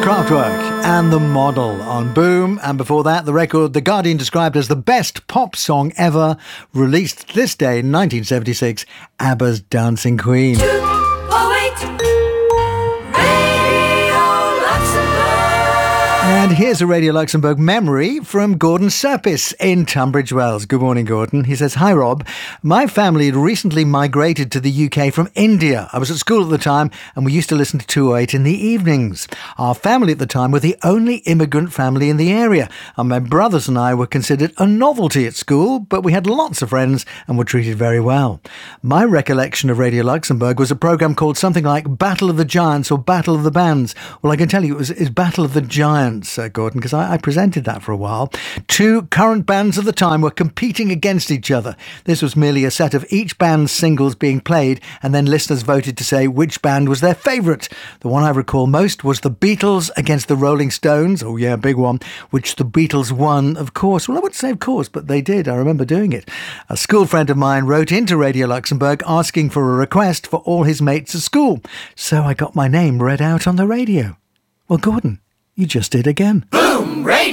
Kraftwerk and The Model on Boom. And before that, the record The Guardian described as the best pop song ever, released this day in 1976, ABBA's Dancing Queen. And here's a Radio Luxembourg memory from Gordon Serpis in Tunbridge Wells. Good morning, Gordon. He says, "Hi, Rob. My family had recently migrated to the UK from India. I was at school at the time and we used to listen to 208 in the evenings. Our family at the time were the only immigrant family in the area, and my brothers and I were considered a novelty at school, but we had lots of friends and were treated very well. My recollection of Radio Luxembourg was a programme called something like Battle of the Giants or Battle of the Bands. Well, I can tell you it's Battle of the Giants, Gordon, because I presented that for a while. Two current bands of the time were competing against each other. This was merely a set of each band's singles being played, and then listeners voted to say which band was their favourite. The one I recall most was the Beatles against the Rolling Stones. Oh yeah, big one, which the Beatles won, of course. Well, I wouldn't say of course, but they did. I remember doing it. A school friend of mine wrote into Radio Luxembourg asking for a request for all his mates at school. So I got my name read out on the radio. Well, Gordon, you just did again. Boom Radio!